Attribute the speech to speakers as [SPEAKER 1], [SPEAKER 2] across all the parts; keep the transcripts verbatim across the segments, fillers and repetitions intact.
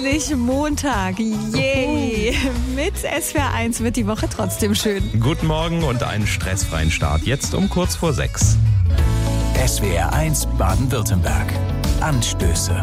[SPEAKER 1] endlich Montag. Yay! Mit S W R eins wird die Woche trotzdem schön.
[SPEAKER 2] Guten Morgen und einen stressfreien Start. Jetzt um kurz vor sechs.
[SPEAKER 3] S W R eins Baden-Württemberg. Anstöße.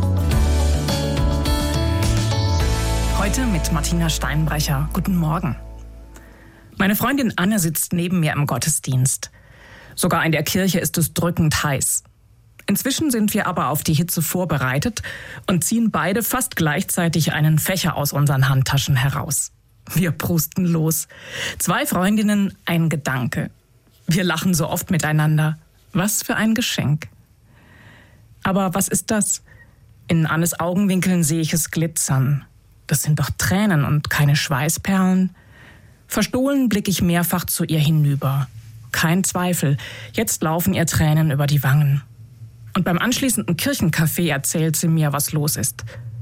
[SPEAKER 4] Heute mit Martina Steinbrecher. Guten Morgen. Meine Freundin Anne sitzt neben mir im Gottesdienst. Sogar in der Kirche ist es drückend heiß. Inzwischen sind wir aber auf die Hitze vorbereitet und ziehen beide fast gleichzeitig einen Fächer aus unseren Handtaschen heraus. Wir prusten los. Zwei Freundinnen, ein Gedanke. Wir lachen so oft miteinander. Was für ein Geschenk. Aber was ist das? In Annes Augenwinkeln sehe ich es glitzern. Das sind doch Tränen und keine Schweißperlen. Verstohlen blicke ich mehrfach zu ihr hinüber. Kein Zweifel, jetzt laufen ihr Tränen über die Wangen. Und beim anschließenden Kirchencafé erzählt sie mir, was los ist.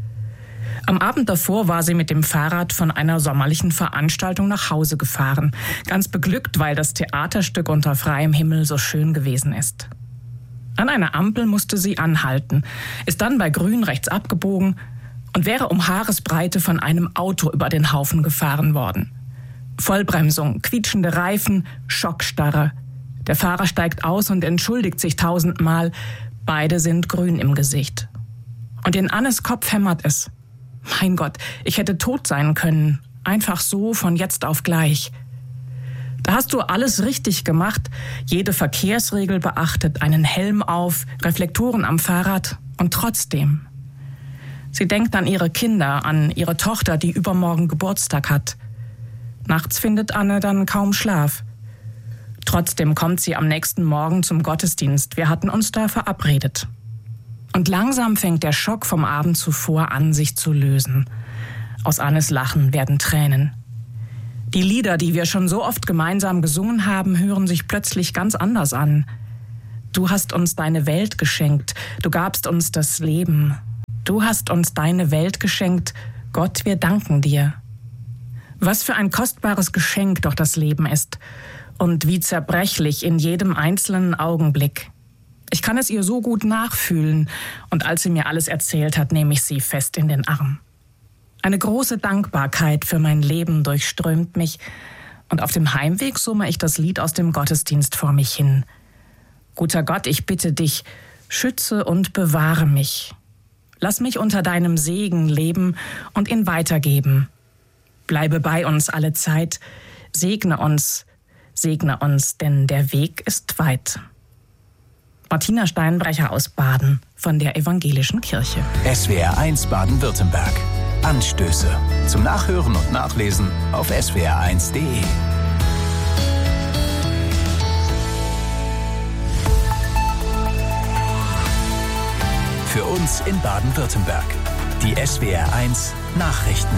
[SPEAKER 4] Am Abend davor war sie mit dem Fahrrad von einer sommerlichen Veranstaltung nach Hause gefahren. Ganz beglückt, weil das Theaterstück unter freiem Himmel so schön gewesen ist. An einer Ampel musste sie anhalten, ist dann bei Grün rechts abgebogen und wäre um Haaresbreite von einem Auto über den Haufen gefahren worden. Vollbremsung, quietschende Reifen, Schockstarre. Der Fahrer steigt aus und entschuldigt sich tausendmal. Beide sind grün im Gesicht. Und in Annes Kopf hämmert es. Mein Gott, ich hätte tot sein können. Einfach so, von jetzt auf gleich. Da hast du alles richtig gemacht, jede Verkehrsregel beachtet, einen Helm auf, Reflektoren am Fahrrad und trotzdem. Sie denkt an ihre Kinder, an ihre Tochter, die übermorgen Geburtstag hat. Nachts findet Anne dann kaum Schlaf. Trotzdem kommt sie am nächsten Morgen zum Gottesdienst. Wir hatten uns da verabredet. Und langsam fängt der Schock vom Abend zuvor an, sich zu lösen. Aus Annes Lachen werden Tränen. Die Lieder, die wir schon so oft gemeinsam gesungen haben, hören sich plötzlich ganz anders an. Du hast uns deine Welt geschenkt. Du gabst uns das Leben. Du hast uns deine Welt geschenkt. Gott, wir danken dir. Was für ein kostbares Geschenk doch das Leben ist und wie zerbrechlich in jedem einzelnen Augenblick. Ich kann es ihr so gut nachfühlen und als sie mir alles erzählt hat, nehme ich sie fest in den Arm. Eine große Dankbarkeit für mein Leben durchströmt mich und auf dem Heimweg summe ich das Lied aus dem Gottesdienst vor mich hin. Guter Gott, ich bitte dich, schütze und bewahre mich. Lass mich unter deinem Segen leben und ihn weitergeben. Bleibe bei uns alle Zeit, segne uns, segne uns, denn der Weg ist weit. Martina Steinbrecher aus Baden von der Evangelischen Kirche.
[SPEAKER 3] S W R eins Baden-Württemberg. Anstöße. Zum Nachhören und Nachlesen auf S W R eins punkt de. Für uns in Baden-Württemberg. Die S W R eins Nachrichten.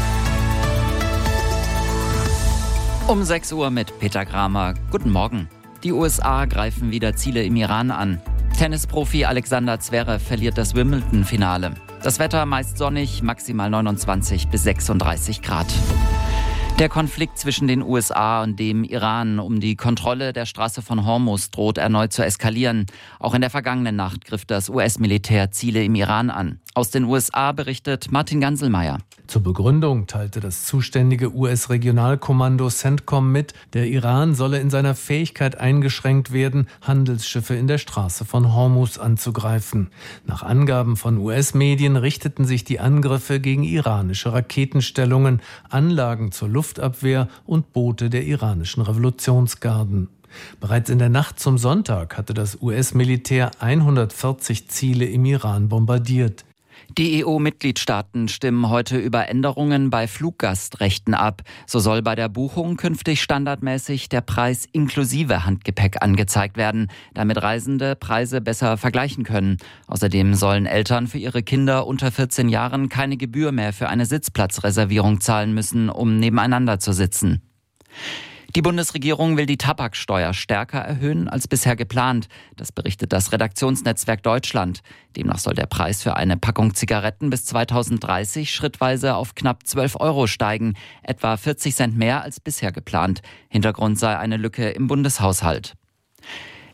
[SPEAKER 5] Um sechs Uhr mit Peter Kramer. Guten Morgen. Die U S A greifen wieder Ziele im Iran an. Tennisprofi Alexander Zverev verliert das Wimbledon-Finale. Das Wetter meist sonnig, maximal neunundzwanzig bis sechsunddreißig Grad. Der Konflikt zwischen den U S A und dem Iran um die Kontrolle der Straße von Hormuz droht erneut zu eskalieren. Auch in der vergangenen Nacht griff das U S-Militär Ziele im Iran an. Aus den U S A berichtet Martin Ganselmeier.
[SPEAKER 6] Zur Begründung teilte das zuständige U S-Regionalkommando CENTCOM mit, der Iran solle in seiner Fähigkeit eingeschränkt werden, Handelsschiffe in der Straße von Hormuz anzugreifen. Nach Angaben von U S-Medien richteten sich die Angriffe gegen iranische Raketenstellungen, Anlagen zur Luftabwehr und Boote der iranischen Revolutionsgarden. Bereits in der Nacht zum Sonntag hatte das U S-Militär hundertvierzig Ziele im Iran bombardiert.
[SPEAKER 5] Die E U-Mitgliedstaaten stimmen heute über Änderungen bei Fluggastrechten ab. So soll bei der Buchung künftig standardmäßig der Preis inklusive Handgepäck angezeigt werden, damit Reisende Preise besser vergleichen können. Außerdem sollen Eltern für ihre Kinder unter vierzehn Jahren keine Gebühr mehr für eine Sitzplatzreservierung zahlen müssen, um nebeneinander zu sitzen. Die Bundesregierung will die Tabaksteuer stärker erhöhen als bisher geplant. Das berichtet das Redaktionsnetzwerk Deutschland. Demnach soll der Preis für eine Packung Zigaretten bis zweitausenddreißig schrittweise auf knapp zwölf Euro steigen, etwa vierzig Cent mehr als bisher geplant. Hintergrund sei eine Lücke im Bundeshaushalt.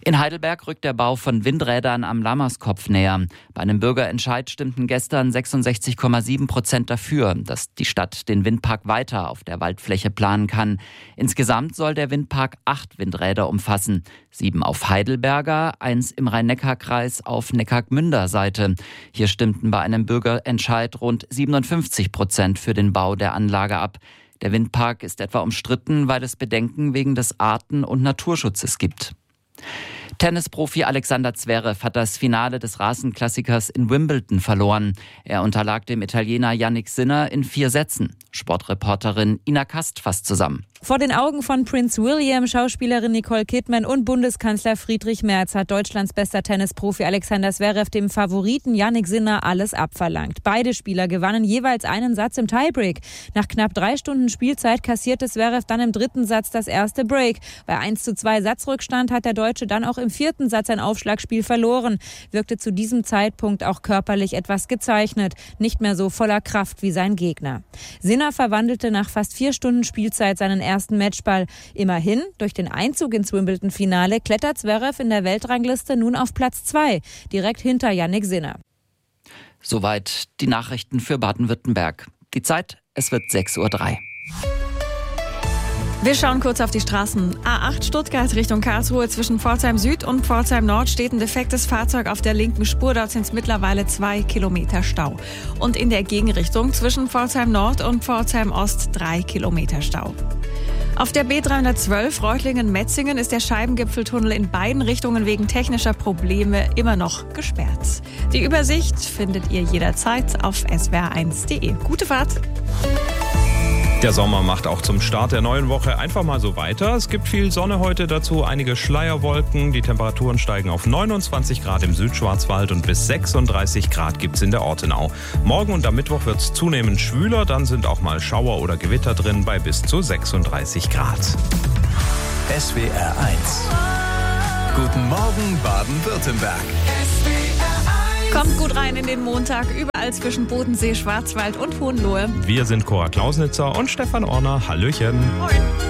[SPEAKER 5] In Heidelberg rückt der Bau von Windrädern am Lammerskopf näher. Bei einem Bürgerentscheid stimmten gestern sechsundsechzig Komma sieben Prozent dafür, dass die Stadt den Windpark weiter auf der Waldfläche planen kann. Insgesamt soll der Windpark acht Windräder umfassen. Sieben auf Heidelberger, eins im Rhein-Neckar-Kreis auf Neckargmünder Seite. Hier stimmten bei einem Bürgerentscheid rund siebenundfünfzig Prozent für den Bau der Anlage ab. Der Windpark ist etwa umstritten, weil es Bedenken wegen des Arten- und Naturschutzes gibt. Tennisprofi Alexander Zverev hat das Finale des Rasenklassikers in Wimbledon verloren. Er unterlag dem Italiener Jannik Sinner in vier Sätzen. Sportreporterin Ina Kast fasst zusammen.
[SPEAKER 7] Vor den Augen von Prince William, Schauspielerin Nicole Kidman und Bundeskanzler Friedrich Merz hat Deutschlands bester Tennisprofi Alexander Zverev dem Favoriten Jannik Sinner alles abverlangt. Beide Spieler gewannen jeweils einen Satz im Tiebreak. Nach knapp drei Stunden Spielzeit kassierte Zverev dann im dritten Satz das erste Break. Bei eins zu zwei Satzrückstand hat der Deutsche dann auch im vierten Satz ein Aufschlagspiel verloren. Wirkte zu diesem Zeitpunkt auch körperlich etwas gezeichnet. Nicht mehr so voller Kraft wie sein Gegner. Sinner verwandelte nach fast vier Stunden Spielzeit seinen ersten Matchball. Immerhin, durch den Einzug ins Wimbledon-Finale klettert Zverev in der Weltrangliste nun auf Platz zwei, direkt hinter Jannik Sinner.
[SPEAKER 5] Soweit die Nachrichten für Baden-Württemberg. Die Zeit, es wird sechs Uhr drei.
[SPEAKER 1] Wir schauen kurz auf die Straßen. A acht Stuttgart Richtung Karlsruhe zwischen Pforzheim Süd und Pforzheim Nord steht ein defektes Fahrzeug auf der linken Spur. Dort sind es mittlerweile zwei Kilometer Stau. Und in der Gegenrichtung zwischen Pforzheim Nord und Pforzheim Ost drei Kilometer Stau. Auf der B dreihundertzwölf Reutlingen-Metzingen ist der Scheibengipfeltunnel in beiden Richtungen wegen technischer Probleme immer noch gesperrt. Die Übersicht findet ihr jederzeit auf S W R eins punkt de. Gute Fahrt!
[SPEAKER 2] Der Sommer macht auch zum Start der neuen Woche einfach mal so weiter. Es gibt viel Sonne heute, dazu einige Schleierwolken. Die Temperaturen steigen auf neunundzwanzig Grad im Südschwarzwald und bis sechsunddreißig Grad gibt es in der Ortenau. Morgen und am Mittwoch wird es zunehmend schwüler, dann sind auch mal Schauer oder Gewitter drin bei bis zu sechsunddreißig Grad.
[SPEAKER 3] S W R eins. Guten Morgen Baden-Württemberg.
[SPEAKER 1] Kommt gut rein in den Montag, überall zwischen Bodensee, Schwarzwald und Hohenlohe.
[SPEAKER 2] Wir sind Cora Klausnitzer und Stefan Orner. Hallöchen.
[SPEAKER 1] Moin.